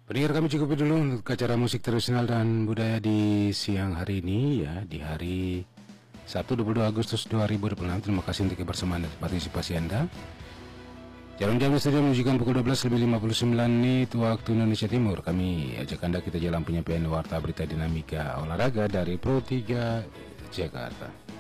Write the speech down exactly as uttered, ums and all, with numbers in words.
Pendengar, kami cukup dulu untuk acara musik tradisional dan budaya di siang hari ini ya, di hari Sabtu dua puluh dua Agustus dua ribu dua puluh enam. Terima kasih untuk kebersamaan dan partisipasi Anda. Jalan jam studio menunjukkan pukul dua belas lebih lima puluh sembilan menit waktu Indonesia Timur. Kami ajak Anda kita jalan penyampaian warta berita dinamika olahraga dari Pro tiga Jakarta.